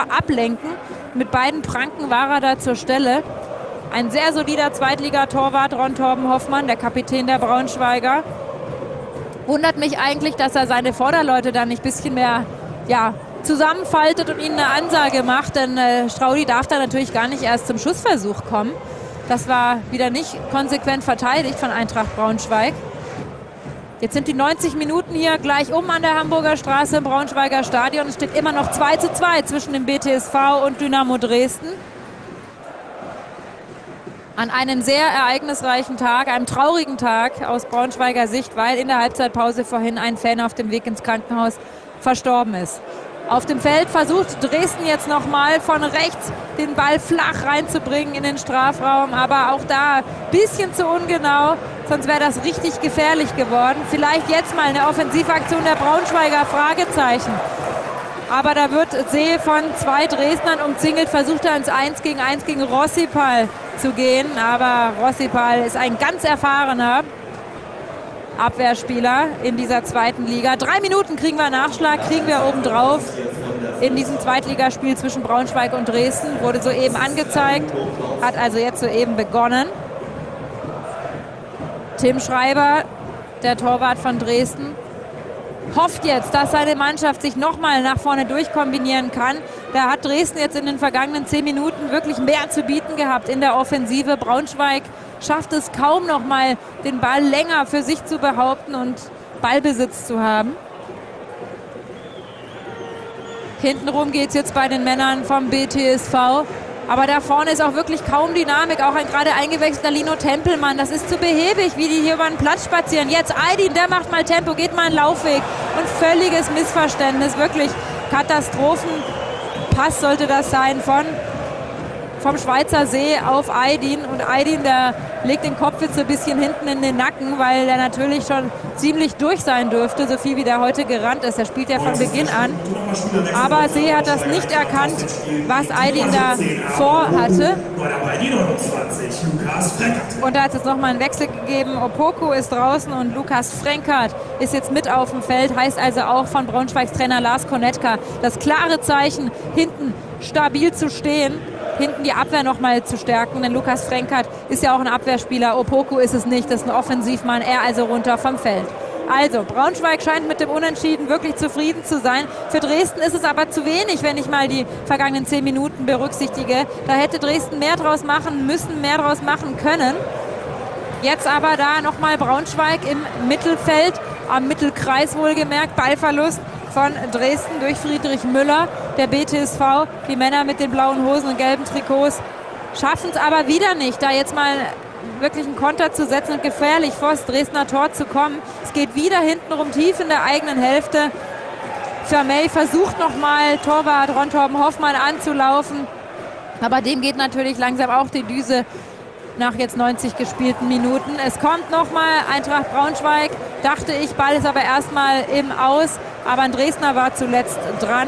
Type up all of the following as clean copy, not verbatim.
ablenken. Mit beiden Pranken war er da zur Stelle. Ein sehr solider Zweitligatorwart, Ron Torben Hoffmann, der Kapitän der Braunschweiger. Wundert mich eigentlich, dass er seine Vorderleute da nicht ein bisschen mehr zusammenfaltet und ihnen eine Ansage macht, denn Straudi darf da natürlich gar nicht erst zum Schussversuch kommen. Das war wieder nicht konsequent verteidigt von Eintracht Braunschweig. Jetzt sind die 90 Minuten hier gleich an der Hamburger Straße im Braunschweiger Stadion. Es steht immer noch 2:2 zwischen dem BTSV und Dynamo Dresden. An einem sehr ereignisreichen Tag, einem traurigen Tag aus Braunschweiger Sicht, weil in der Halbzeitpause vorhin ein Fan auf dem Weg ins Krankenhaus verstorben ist. Auf dem Feld versucht Dresden jetzt nochmal von rechts den Ball flach reinzubringen in den Strafraum, aber auch da ein bisschen zu ungenau, sonst wäre das richtig gefährlich geworden. Vielleicht jetzt mal eine Offensivaktion der Braunschweiger, Fragezeichen. Aber da wird See von 2 Dresdnern umzingelt, versucht er ins 1-gegen-1 gegen Rossipal zu gehen, aber Rossipal ist ein ganz erfahrener Abwehrspieler in dieser zweiten Liga. 3 Minuten kriegen wir Nachschlag, kriegen wir obendrauf in diesem Zweitligaspiel zwischen Braunschweig und Dresden. Wurde soeben angezeigt, hat also jetzt soeben begonnen. Tim Schreiber, der Torwart von Dresden, hofft jetzt, dass seine Mannschaft sich nochmal nach vorne durchkombinieren kann. Da hat Dresden jetzt in den vergangenen 10 Minuten wirklich mehr zu bieten gehabt in der Offensive. Braunschweig schafft es kaum noch mal, den Ball länger für sich zu behaupten und Ballbesitz zu haben. Hintenrum geht es jetzt bei den Männern vom BTSV. Aber da vorne ist auch wirklich kaum Dynamik. Auch ein gerade eingewechselter Lino Tempelmann. Das ist zu behäbig, wie die hier über den Platz spazieren. Jetzt Aydin, der macht mal Tempo, geht mal einen Laufweg. Und völliges Missverständnis. Wirklich Katastrophenpass sollte das sein vom Schweizer See auf Aydin. Und Aydin, der legt den Kopf jetzt so ein bisschen hinten in den Nacken, weil der natürlich schon ziemlich durch sein dürfte, so viel wie der heute gerannt ist. Der spielt ja von Beginn an. Aber See hat das nicht erkannt, was Aydin da vorhatte. Und da hat es jetzt nochmal einen Wechsel gegeben. Opoku ist draußen und Lukas Frenkert ist jetzt mit auf dem Feld. Heißt also auch von Braunschweigs Trainer Lars Konetka das klare Zeichen, hinten stabil zu stehen, hinten die Abwehr nochmal zu stärken, denn Lukas Frenkert ist ja auch ein Abwehrspieler, Opoku ist es nicht, das ist ein Offensivmann, er also runter vom Feld. Also, Braunschweig scheint mit dem Unentschieden wirklich zufrieden zu sein. Für Dresden ist es aber zu wenig, wenn ich mal die vergangenen 10 Minuten berücksichtige. Da hätte Dresden mehr draus machen müssen, mehr draus machen können. Jetzt aber da nochmal Braunschweig im Mittelfeld, am Mittelkreis wohlgemerkt, Ballverlust von Dresden durch Friedrich Müller, der BTSV. Die Männer mit den blauen Hosen und gelben Trikots schaffen es aber wieder nicht, da jetzt mal wirklich einen Konter zu setzen und gefährlich vor das Dresdner Tor zu kommen. Es geht wieder hintenrum tief in der eigenen Hälfte. Vermey versucht nochmal, Torwart Ron Torben Hoffmann anzulaufen, aber dem geht natürlich langsam auch die Düse nach jetzt 90 gespielten Minuten. Es kommt nochmal Eintracht Braunschweig, dachte ich, Ball ist aber erstmal im Aus, aber ein Dresdner war zuletzt dran.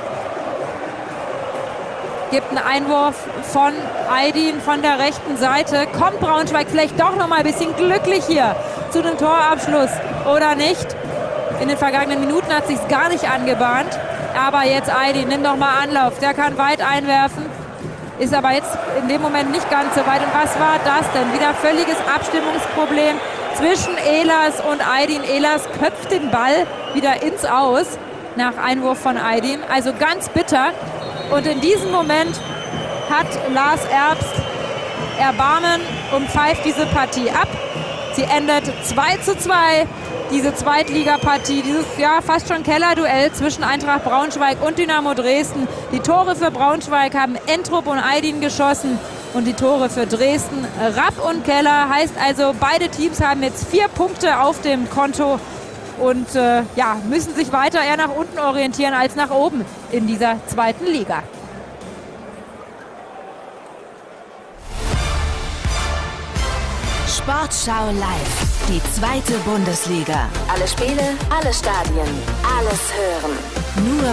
Gibt einen Einwurf von Aydin von der rechten Seite. Kommt Braunschweig vielleicht doch noch mal ein bisschen glücklich hier zu dem Torabschluss oder nicht? In den vergangenen Minuten hat es sich gar nicht angebahnt. Aber jetzt Aydin, nimm doch mal Anlauf. Der kann weit einwerfen. Ist aber jetzt in dem Moment nicht ganz so weit. Und was war das denn? Wieder völliges Abstimmungsproblem zwischen Ehlers und Aydin. Ehlers köpft den Ball wieder ins Aus nach Einwurf von Aydin. Also ganz bitter. Und in diesem Moment hat Lars Erbst Erbarmen und pfeift diese Partie ab. Sie endet 2:2. Diese Zweitligapartie, dieses fast schon Kellerduell zwischen Eintracht Braunschweig und Dynamo Dresden. Die Tore für Braunschweig haben Entrup und Aydin geschossen und die Tore für Dresden Rapp und Keller. Heißt also, beide Teams haben jetzt 4 Punkte auf dem Konto und müssen sich weiter eher nach unten orientieren als nach oben in dieser zweiten Liga. Sportschau live. Die zweite Bundesliga. Alle Spiele, alle Stadien, alles hören. Nur